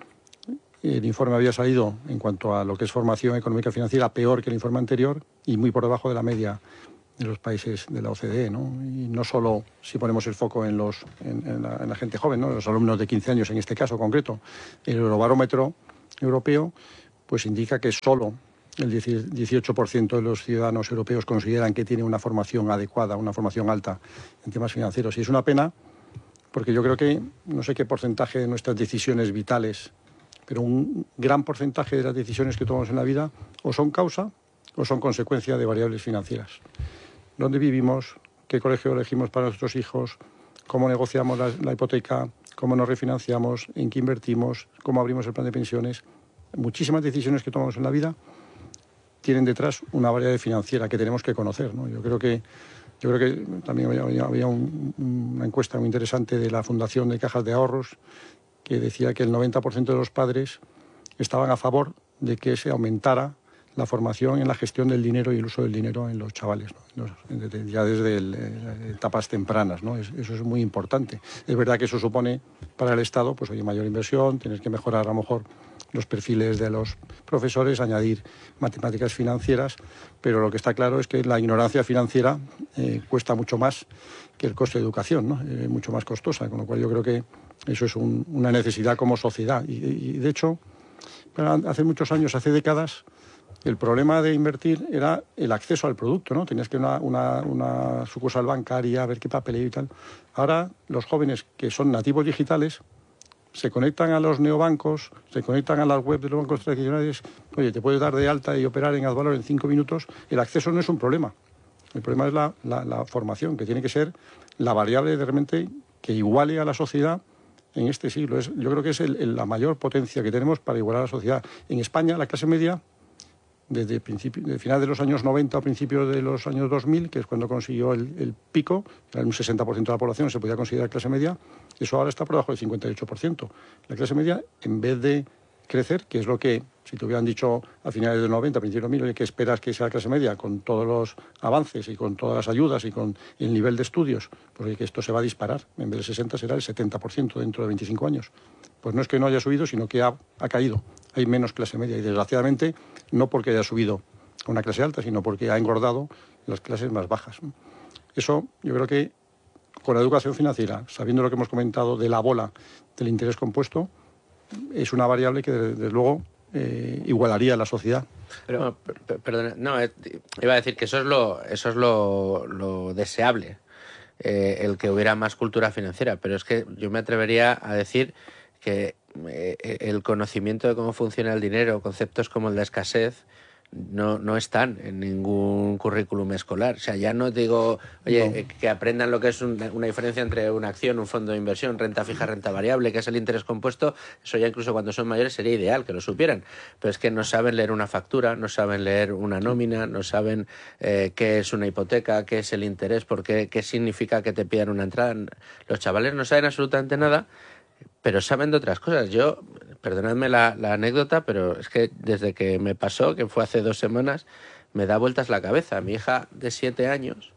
El informe había salido, en cuanto a lo que es formación económica y financiera, peor que el informe anterior y muy por debajo de la media de los países de la O C D E, ¿no? Y no solo si ponemos el foco en, los, en, en, la, en la gente joven, ¿no?, los alumnos de quince años en este caso concreto. El Eurobarómetro europeo pues indica que solo el dieciocho por ciento de los ciudadanos europeos consideran que tienen una formación adecuada, una formación alta en temas financieros. Y es una pena porque yo creo que, no sé qué porcentaje de nuestras decisiones vitales, pero un gran porcentaje de las decisiones que tomamos en la vida o son causa o son consecuencia de variables financieras. ¿Dónde vivimos? ¿Qué colegio elegimos para nuestros hijos? ¿Cómo negociamos la, la hipoteca? ¿Cómo nos refinanciamos? ¿En qué invertimos? ¿Cómo abrimos el plan de pensiones? Muchísimas decisiones que tomamos en la vida tienen detrás una variable financiera que tenemos que conocer, ¿no? Yo creo que, yo creo que también había, había un, una encuesta muy interesante de la Fundación de Cajas de Ahorros que decía que el noventa por ciento de los padres estaban a favor de que se aumentara la formación en la gestión del dinero y el uso del dinero en los chavales, ¿no? Ya desde el, eh, etapas tempranas, ¿no? Eso es muy importante. Es verdad que eso supone para el Estado pues, oye, mayor inversión, tener que mejorar a lo mejor los perfiles de los profesores, añadir matemáticas financieras, pero lo que está claro es que la ignorancia financiera eh, cuesta mucho más que el coste de educación, ¿no? Eh, mucho más costosa, con lo cual yo creo que eso es un, una necesidad como sociedad. Y, y de hecho, hace muchos años, hace décadas, el problema de invertir era el acceso al producto, ¿no? Tenías que ir a una, una, una sucursal bancaria, a ver qué papeleo y tal. Ahora, los jóvenes que son nativos digitales se conectan a los neobancos, se conectan a las webs de los bancos tradicionales. Oye, te puedes dar de alta y operar en Advalor en cinco minutos. El acceso no es un problema. El problema es la, la, la formación, que tiene que ser la variable de repente que iguale a la sociedad en este siglo. Es, yo creo que es el, el, la mayor potencia que tenemos para igualar a la sociedad. En España, la clase media, desde principio, de final de los años noventa o principios de los años dos mil, que es cuando consiguió el, el pico, era un sesenta por ciento de la población se podía considerar clase media, eso ahora está por debajo del cincuenta y ocho por ciento. La clase media, en vez de crecer, que es lo que, si te hubieran dicho a finales del noventa, principios del dos mil, ¿qué esperas que sea la clase media? Con todos los avances y con todas las ayudas y con el nivel de estudios, pues oye, que esto se va a disparar. En vez del sesenta será el setenta por ciento dentro de veinticinco años. Pues no es que no haya subido, sino que ha, ha caído. Hay menos clase media y, desgraciadamente, no porque haya subido a una clase alta, sino porque ha engordado las clases más bajas, ¿no? Eso, yo creo que con la educación financiera, sabiendo lo que hemos comentado de la bola del interés compuesto, es una variable que, desde luego, eh, igualaría a la sociedad.
Pero, no, per, perdona, no, iba a decir que eso es lo, eso es lo, lo deseable. eh, el que hubiera más cultura financiera, pero es que yo me atrevería a decir que eh, el conocimiento de cómo funciona el dinero, conceptos como el de escasez, no, no están en ningún currículum escolar. O sea, ya no digo, oye, no. eh, que aprendan lo que es un, una diferencia entre una acción, un fondo de inversión, renta fija, renta variable, que es el interés compuesto. Eso ya incluso cuando son mayores sería ideal que lo supieran. Pero es que no saben leer una factura, no saben leer una nómina, no saben eh, qué es una hipoteca, qué es el interés, por qué, qué significa que te pidan una entrada. Los chavales no saben absolutamente nada, pero saben de otras cosas. Yo, perdonadme la, la anécdota, pero es que desde que me pasó, que fue hace dos semanas, me da vueltas la cabeza. A mi hija de siete años,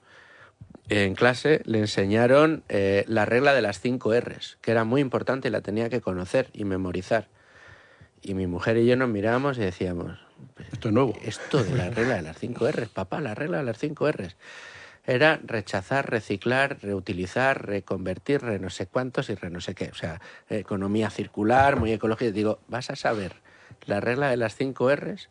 en clase, le enseñaron eh, la regla de las cinco erres, que era muy importante y la tenía que conocer y memorizar. Y mi mujer y yo nos mirábamos y decíamos,
esto es nuevo.
Esto de la regla de las cinco erres, papá, la regla de las cinco erres. Era rechazar, reciclar, reutilizar, reconvertir, re no sé cuántos y re no sé qué. O sea, economía circular, muy ecológica. Digo, vas a saber la regla de las cinco erres.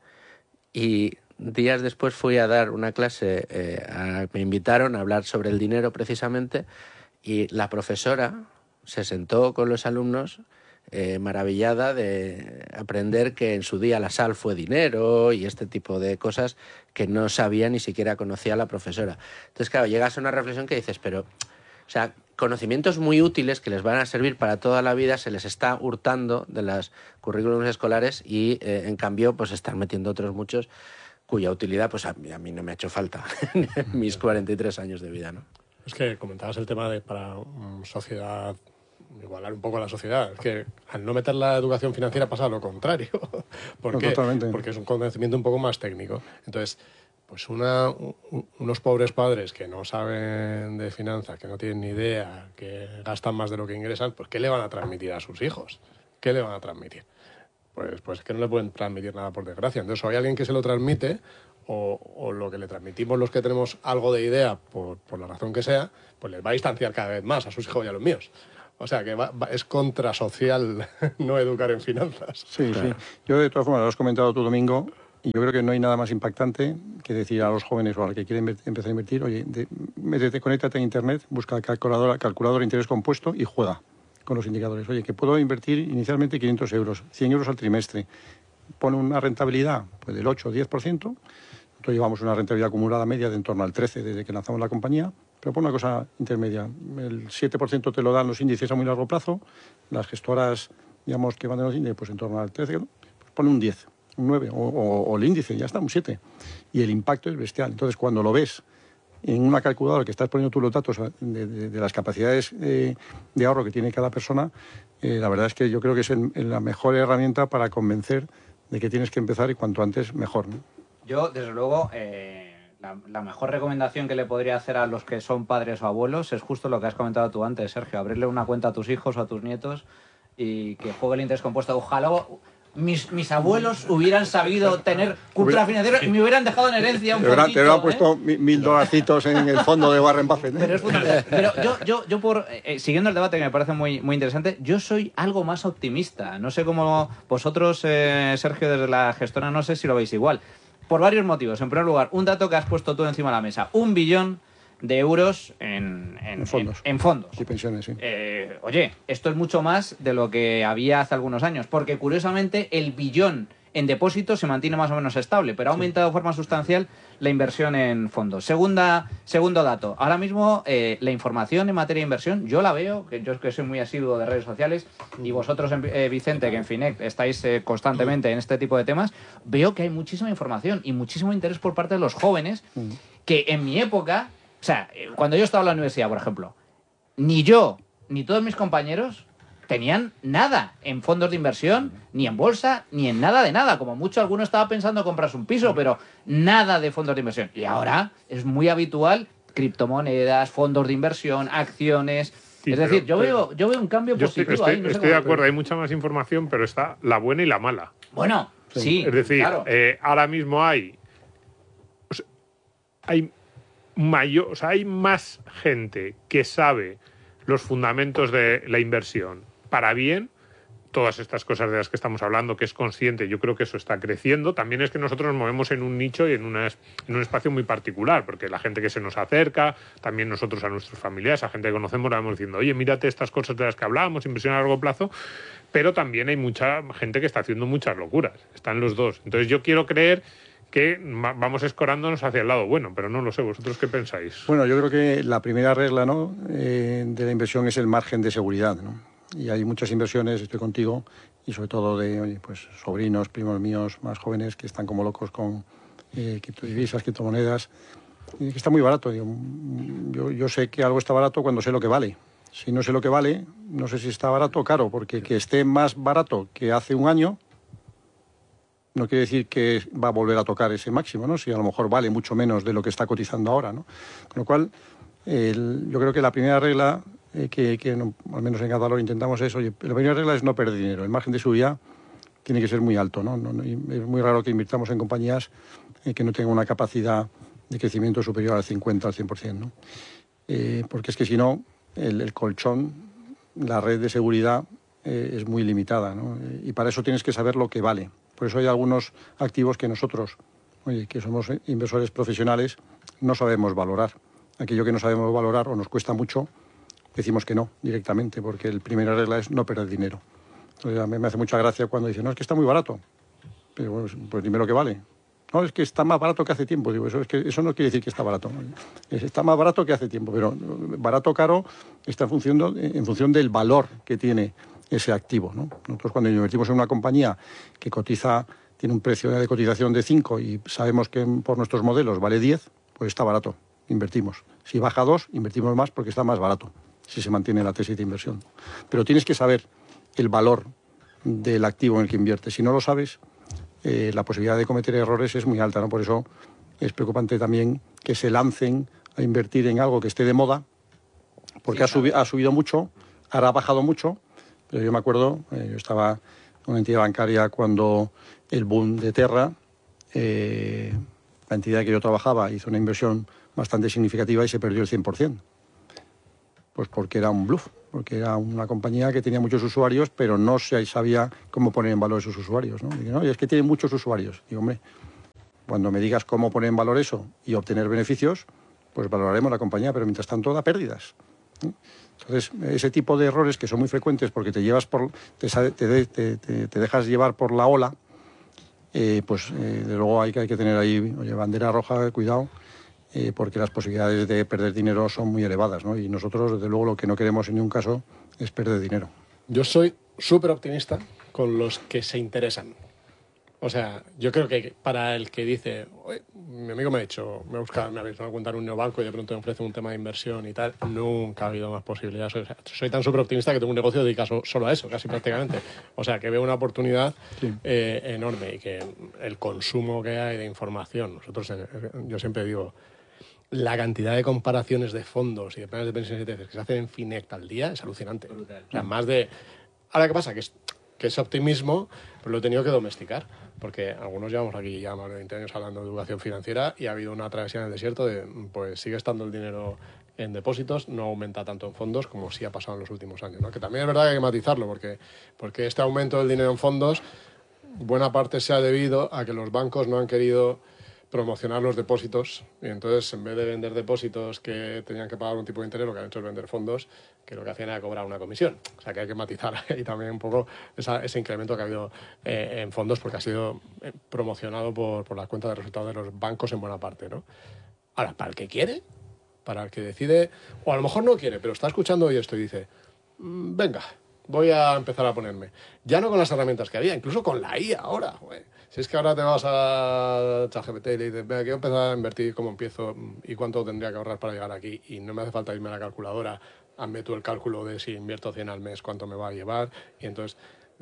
Y días después fui a dar una clase, eh, a, me invitaron a hablar sobre el dinero precisamente, y la profesora se sentó con los alumnos eh, maravillada de aprender que en su día la sal fue dinero y este tipo de cosas que no sabía ni siquiera conocía la profesora. Entonces, claro, llegas a una reflexión que dices, pero, o sea, conocimientos muy útiles que les van a servir para toda la vida se les está hurtando de las currículums escolares y, eh, en cambio, pues están metiendo otros muchos cuya utilidad, pues a mí, a mí no me ha hecho falta en mis cuarenta y tres años de vida, ¿no?
Es que comentabas el tema de para um, sociedad, igualar un poco a la sociedad. Es que al no meter la educación financiera pasa lo contrario. ¿Por
no,
qué?
Totalmente.
Porque es un conocimiento un poco más técnico. Entonces, pues una, un, unos pobres padres que no saben de finanzas, que no tienen ni idea, que gastan más de lo que ingresan, pues ¿qué le van a transmitir a sus hijos? ¿Qué le van a transmitir? Pues, pues es que no le pueden transmitir nada, por desgracia. Entonces, o hay alguien que se lo transmite, o, o lo que le transmitimos los que tenemos algo de idea, por, por la razón que sea, pues les va a distanciar cada vez más a sus hijos y a los míos. O sea, que va, va, es contrasocial no educar en finanzas.
Sí, claro. Sí. Yo, de todas formas, lo has comentado tú, Domingo, y yo creo que no hay nada más impactante que decir a los jóvenes o al que quiere empezar a invertir, oye, de, métete, conéctate en Internet, busca calculadora, calculadora de interés compuesto y juega con los indicadores. Oye, que puedo invertir inicialmente quinientos euros, cien euros al trimestre. Pone una rentabilidad pues, del ocho o diez por ciento. Nosotros llevamos una rentabilidad acumulada media de en torno al trece por ciento desde que lanzamos la compañía. Pero pon una cosa intermedia. El siete por ciento te lo dan los índices a muy largo plazo. Las gestoras, digamos, que van de los índices, pues en torno al trece por ciento. Pues pone un diez, un nueve, o, o, o el índice, ya está, un siete. Y el impacto es bestial. Entonces, cuando lo ves en una calculadora que estás poniendo tú los datos de, de, de las capacidades eh, de ahorro que tiene cada persona, eh, la verdad es que yo creo que es el, la mejor herramienta para convencer de que tienes que empezar y cuanto antes mejor, ¿no?
Yo, desde luego... Eh... La, la mejor recomendación que le podría hacer a los que son padres o abuelos es justo lo que has comentado tú antes, Sergio, abrirle una cuenta a tus hijos o a tus nietos y que juegue el interés compuesto. Ojalá mis, mis abuelos hubieran sabido tener cultura financiera y me hubieran dejado en herencia un poquito.
Te hubieran puesto ¿eh? mil dolarcitos en el fondo de Warren Buffett. ¿eh?
Pero, es Pero yo, yo, yo por eh, siguiendo el debate que me parece muy, muy interesante, yo soy algo más optimista. No sé cómo vosotros, eh, Sergio, desde la gestora, no sé si lo veis igual. Por varios motivos. En primer lugar, un dato que has puesto tú encima de la mesa. Un billón de euros en, en,
en fondos.
En, en fondos.
Y pensiones, sí.
Eh, oye, esto es mucho más de lo que había hace algunos años, porque curiosamente el billón en depósitos se mantiene más o menos estable, pero ha aumentado de forma sustancial la inversión en fondos. Segunda, segundo dato. Ahora mismo eh, la información en materia de inversión, yo la veo, que yo que soy muy asiduo de redes sociales, y vosotros, eh, Vicente, que en Finec estáis eh, constantemente en este tipo de temas, veo que hay muchísima información y muchísimo interés por parte de los jóvenes, que en mi época, o sea, cuando yo estaba en la universidad, por ejemplo, ni yo, ni todos mis compañeros tenían nada en fondos de inversión, ni en bolsa, ni en nada de nada. Como mucho, alguno estaba pensando en comprarse un piso, pero nada de fondos de inversión. Y ahora es muy habitual criptomonedas, fondos de inversión, acciones. Sí, es decir, pero, yo, pero, veo, yo veo un cambio
yo
positivo
estoy,
ahí. No
estoy
sé
de acuerdo, hay mucha más información, pero está la buena y la mala.
Bueno, sí.
Es decir,
claro.
eh, ahora mismo hay, o sea, hay mayor, o sea, hay más gente que sabe los fundamentos de la inversión para bien todas estas cosas de las que estamos hablando, que es consciente, yo creo que eso está creciendo. También es que nosotros nos movemos en un nicho y en, una, en un espacio muy particular, porque la gente que se nos acerca, también nosotros a nuestros familiares, a gente que conocemos, la vamos diciendo, oye, mírate estas cosas de las que hablábamos, inversión a largo plazo, pero también hay mucha gente que está haciendo muchas locuras, están los dos. Entonces yo quiero creer que vamos escorándonos hacia el lado bueno, pero no lo sé, ¿vosotros qué pensáis?
Bueno, yo creo que la primera regla, ¿no?, eh, de la inversión es el margen de seguridad, ¿no? Y hay muchas inversiones, estoy contigo, y sobre todo de oye, pues, sobrinos, primos míos más jóvenes que están como locos con eh, criptodivisas, criptomonedas, y que está muy barato. Yo, yo, yo sé que algo está barato cuando sé lo que vale. Si no sé lo que vale, no sé si está barato o caro, porque que esté más barato que hace un año no quiere decir que va a volver a tocar ese máximo, ¿no? Si a lo mejor vale mucho menos de lo que está cotizando ahora, ¿no? Con lo cual, el, yo creo que la primera regla Eh, que, que no, al menos en Gadvalor intentamos eso. Oye, la primera regla es no perder dinero. El margen de seguridad tiene que ser muy alto, ¿no? No, no es muy raro que invirtamos en compañías eh, que no tengan una capacidad de crecimiento superior al cincuenta, al cien por ciento, ¿no? Eh, porque es que si no, el, el colchón, la red de seguridad eh, es muy limitada, ¿no? Eh, y para eso tienes que saber lo que vale. Por eso hay algunos activos que nosotros, oye, que somos inversores profesionales, no sabemos valorar. Aquello que no sabemos valorar o nos cuesta mucho, decimos que no directamente, porque la primera regla es no perder dinero. Entonces, a mí me hace mucha gracia cuando dicen, no, es que está muy barato. Pero bueno, pues dime lo que vale. No, es que está más barato que hace tiempo. Digo, eso, es que, eso no quiere decir que está barato. Está más barato que hace tiempo, pero barato o caro está en función, de, en función del valor que tiene ese activo, ¿no? Nosotros cuando invertimos en una compañía que cotiza, tiene un precio de cotización de cinco y sabemos que por nuestros modelos vale diez, pues está barato, invertimos. Si baja a dos, invertimos más porque está más barato, si se mantiene la tesis de inversión. Pero tienes que saber el valor del activo en el que inviertes. Si no lo sabes, eh, la posibilidad de cometer errores es muy alta, ¿no? Por eso es preocupante también que se lancen a invertir en algo que esté de moda, porque sí, ha, subi ha subido mucho, ahora ha bajado mucho, pero yo me acuerdo, eh, yo estaba en una entidad bancaria cuando el boom de Terra, eh, la entidad que yo trabajaba hizo una inversión bastante significativa y se perdió el cien por ciento. Pues porque era un bluff, porque era una compañía que tenía muchos usuarios, pero no se sabía cómo poner en valor esos usuarios, ¿no? Y digo, no, es que tiene muchos usuarios. Digo, hombre, cuando me digas cómo poner en valor eso y obtener beneficios, pues valoraremos la compañía, pero mientras tanto da pérdidas, ¿no? Entonces, ese tipo de errores que son muy frecuentes porque te llevas por, te, te, te, te, te dejas llevar por la ola, eh, pues eh, de luego hay que, hay que tener ahí, oye, bandera roja, cuidado. Eh, porque las posibilidades de perder dinero son muy elevadas, ¿no? Y nosotros, desde luego, lo que no queremos en ningún caso es perder dinero.
Yo soy súper optimista con los que se interesan. O sea, yo creo que para el que dice, oye, mi amigo me ha dicho, me ha buscado, me ha visto a contar un neobanco y de pronto me ofrece un tema de inversión y tal, nunca ha habido más posibilidades. O sea, soy tan súper optimista que tengo un negocio dedicado solo a eso, casi prácticamente. O sea, que veo una oportunidad sí. eh, enorme y que el consumo que hay de información, nosotros, eh, yo siempre digo, la cantidad de comparaciones de fondos y de planes de pensiones que se hacen en Finect al día es alucinante. Brutal. O sea, más de... Ahora, ¿qué pasa? Que, es, que ese optimismo pues lo he tenido que domesticar, porque algunos llevamos aquí ya más de veinte años hablando de educación financiera y ha habido una travesía en el desierto de, pues sigue estando el dinero en depósitos, no aumenta tanto en fondos como sí ha pasado en los últimos años, ¿no? Que también es verdad que hay que matizarlo, porque, porque este aumento del dinero en fondos, buena parte se ha debido a que los bancos no han querido promocionar los depósitos y entonces en vez de vender depósitos que tenían que pagar un tipo de interés, lo que han hecho es vender fondos que lo que hacían era cobrar una comisión. O sea que hay que matizar ahí también un poco esa, ese incremento que ha habido eh, en fondos porque ha sido eh, promocionado por, por la cuenta de resultados de los bancos en buena parte, ¿no? Ahora, para el que quiere, para el que decide, o a lo mejor no quiere, pero está escuchando hoy esto y dice, mmm, venga, voy a empezar a ponerme. Ya no con las herramientas que había, incluso con la I A ahora, güey. Si es que ahora te vas a ChatGPT y le dices, venga, quiero empezar a invertir, ¿cómo empiezo? ¿Y cuánto tendría que ahorrar para llegar aquí? Y no me hace falta irme a la calculadora, hazme tú el cálculo de si invierto cien al mes, cuánto me va a llevar. Y entonces,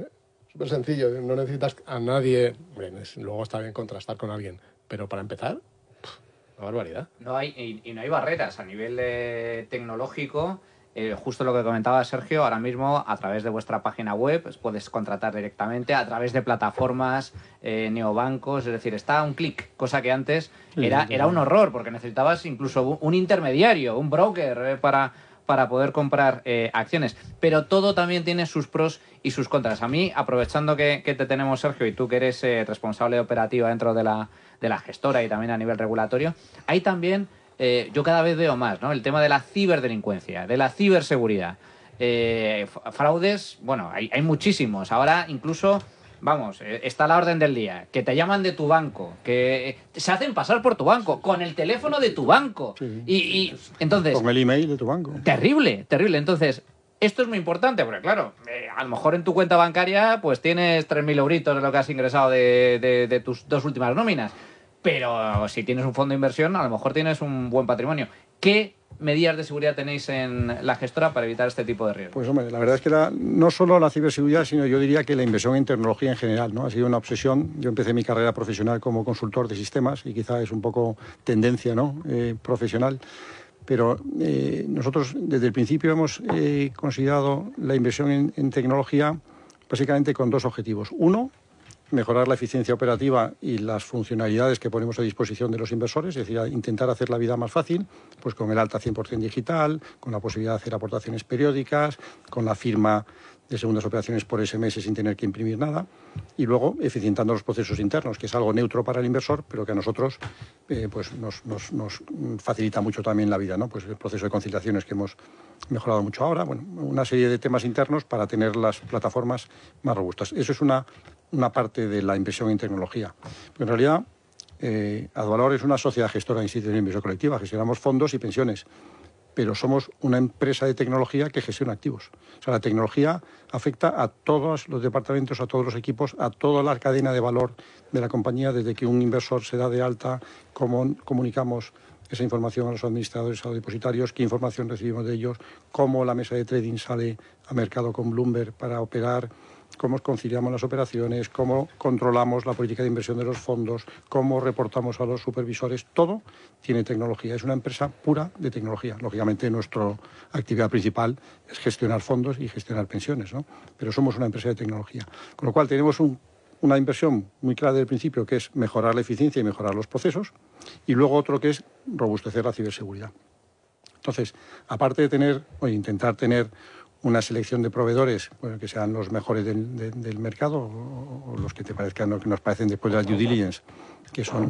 súper sencillo, no necesitas a nadie. Bueno, luego está bien contrastar con alguien, pero para empezar, una barbaridad.
No hay, y, y no hay barreras a nivel eh, tecnológico. Eh, justo lo que comentaba Sergio, ahora mismo a través de vuestra página web pues, puedes contratar directamente a través de plataformas, eh, neobancos, es decir, está a un clic, cosa que antes era, era un horror porque necesitabas incluso un intermediario, un broker eh, para, para poder comprar eh, acciones. Pero todo también tiene sus pros y sus contras. A mí, aprovechando que, que te tenemos, Sergio, y tú que eres eh, responsable operativa dentro de la, de la gestora y también a nivel regulatorio, hay también, eh, yo cada vez veo más, ¿no?, el tema de la ciberdelincuencia, de la ciberseguridad. Eh, fraudes, bueno, hay, hay muchísimos. Ahora incluso... Vamos, está a la orden del día, que te llaman de tu banco, que se hacen pasar por tu banco, con el teléfono de tu banco.
Sí.
Y, y entonces...
Con el email de tu banco.
Terrible, terrible. Entonces, esto es muy importante, porque claro, eh, a lo mejor en tu cuenta bancaria pues tienes tres mil euritos de lo que has ingresado de, de, de tus dos últimas nóminas. Pero si tienes un fondo de inversión, a lo mejor tienes un buen patrimonio. ¿Qué medidas de seguridad tenéis en la gestora para evitar este tipo de riesgos?
Pues hombre, la verdad es que la, no solo la ciberseguridad, sino yo diría que la inversión en tecnología en general, ¿no? Ha sido una obsesión. Yo empecé mi carrera profesional como consultor de sistemas y quizá es un poco tendencia, ¿no?, eh, profesional. Pero eh, nosotros desde el principio hemos eh, considerado la inversión en, en tecnología básicamente con dos objetivos. Uno, mejorar la eficiencia operativa y las funcionalidades que ponemos a disposición de los inversores, es decir, intentar hacer la vida más fácil, pues con el alta cien por ciento digital, con la posibilidad de hacer aportaciones periódicas, con la firma de segundas operaciones por ese eme ese sin tener que imprimir nada, y luego eficientando los procesos internos, que es algo neutro para el inversor, pero que a nosotros eh, pues nos, nos, nos facilita mucho también la vida, ¿no? Pues el proceso de conciliaciones que hemos mejorado mucho ahora, bueno, una serie de temas internos para tener las plataformas más robustas. Eso es una, una parte de la inversión en tecnología. Pero en realidad, eh, Advalor es una sociedad gestora de instituciones de inversión colectiva, gestionamos fondos y pensiones, pero somos una empresa de tecnología que gestiona activos. O sea, la tecnología afecta a todos los departamentos, a todos los equipos, a toda la cadena de valor de la compañía, desde que un inversor se da de alta, cómo comunicamos esa información a los administradores, a los depositarios, qué información recibimos de ellos, cómo la mesa de trading sale a mercado con Bloomberg para operar, cómo conciliamos las operaciones, cómo controlamos la política de inversión de los fondos, cómo reportamos a los supervisores. Todo tiene tecnología. Es una empresa pura de tecnología. Lógicamente, nuestra actividad principal es gestionar fondos y gestionar pensiones, ¿no? Pero somos una empresa de tecnología. Con lo cual, tenemos un, una inversión muy clara desde el principio, que es mejorar la eficiencia y mejorar los procesos, y luego otro que es robustecer la ciberseguridad. Entonces, aparte de tener, o intentar tener una selección de proveedores, bueno, que sean los mejores del, del, del mercado, o, o los que te parezcan, o que nos parecen después de la due diligence, que son